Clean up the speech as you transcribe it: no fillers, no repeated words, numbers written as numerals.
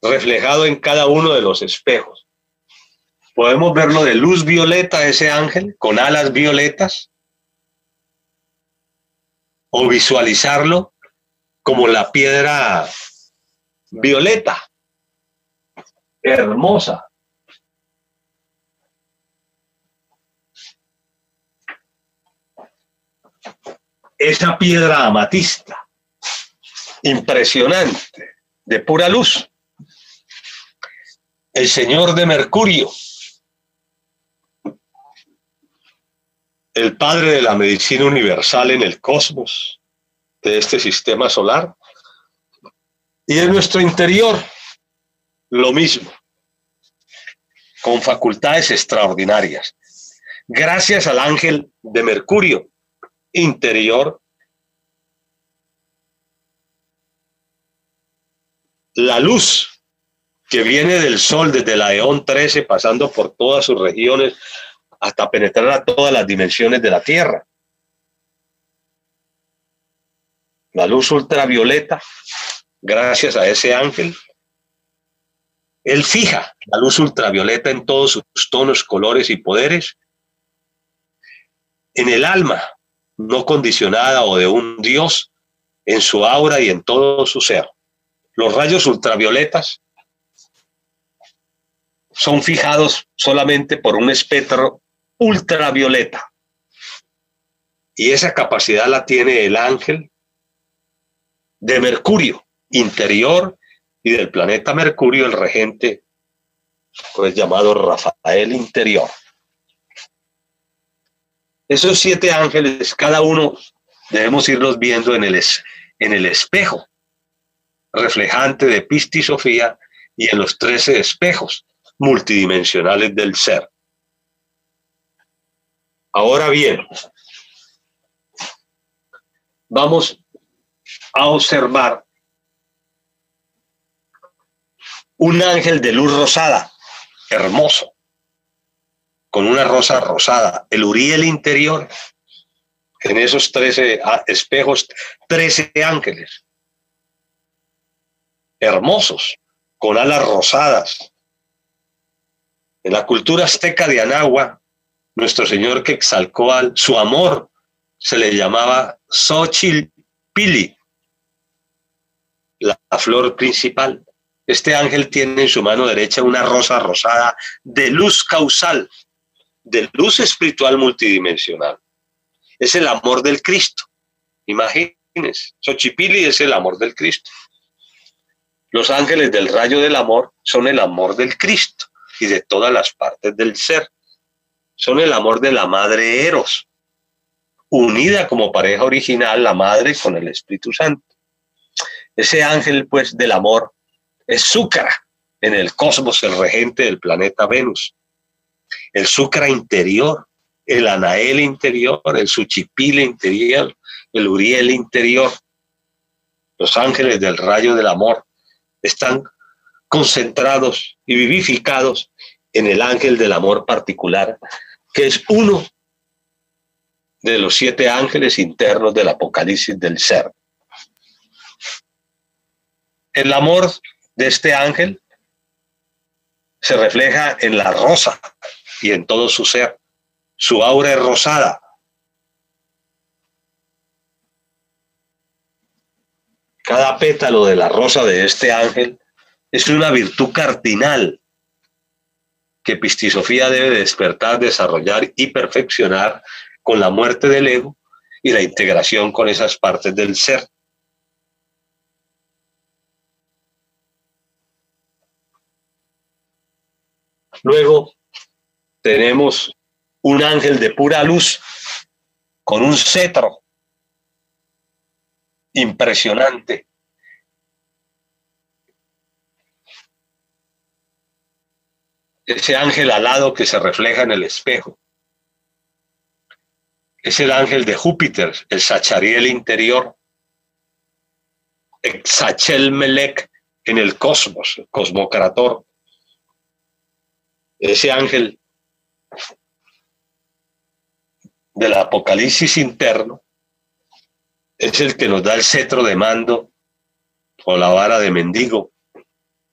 reflejado en cada uno de los espejos. Podemos verlo de luz violeta, ese ángel, con alas violetas, o visualizarlo como la piedra violeta, hermosa. Esa piedra amatista, impresionante, de pura luz. El señor de Mercurio, el padre de la medicina universal en el cosmos, de este sistema solar, y en nuestro interior, lo mismo, con facultades extraordinarias. Gracias al ángel de Mercurio interior, la luz que viene del sol desde la eón 13, pasando por todas sus regiones hasta penetrar a todas las dimensiones de la Tierra. La luz ultravioleta, gracias a ese ángel, él fija la luz ultravioleta en todos sus tonos, colores y poderes en el alma no condicionada o de un Dios, en su aura y en todo su ser. Los rayos ultravioletas son fijados solamente por un espectro ultravioleta. Y esa capacidad la tiene el ángel de Mercurio interior y del planeta Mercurio, el regente, pues llamado Rafael interior. Esos 7 ángeles, cada uno debemos irlos viendo en el espejo reflejante de Pistis Sofía y en los 13 espejos multidimensionales del ser. Ahora bien, vamos a observar un ángel de luz rosada, hermoso, con una rosa rosada, el Uriel interior. En esos 13 espejos, 13 ángeles, hermosos, con alas rosadas. En la cultura azteca de Anáhuac, nuestro Señor Quetzalcóatl, su amor se le llamaba Xochipilli, la flor principal. Este ángel tiene en su mano derecha una rosa rosada de luz causal, de luz espiritual multidimensional. Es el amor del Cristo. Imagínense, Xochipilli es el amor del Cristo. Los ángeles del rayo del amor son el amor del Cristo y de todas las partes del ser. Son el amor de la madre Eros, unida como pareja original la madre con el Espíritu Santo. Ese ángel, pues, del amor es Súcara en el cosmos, el regente del planeta Venus. El Súcara interior, el Anael interior, el Xochipilli interior, el Uriel interior. Los ángeles del rayo del amor están concentrados y vivificados en el ángel del amor particular, que es uno de los 7 ángeles internos del Apocalipsis del ser. El amor de este ángel se refleja en la rosa y en todo su ser. Su aura es rosada. Cada pétalo de la rosa de este ángel es una virtud cardinal que Pistis Sofía debe despertar, desarrollar y perfeccionar con la muerte del ego y la integración con esas partes del ser. Luego tenemos un ángel de pura luz con un cetro impresionante. Ese ángel alado que se refleja en el espejo es el ángel de Júpiter, el Sachariel interior, Exachelmelech en el cosmos, el cosmocrator. Ese ángel del Apocalipsis interno es el que nos da el cetro de mando o la vara de mendigo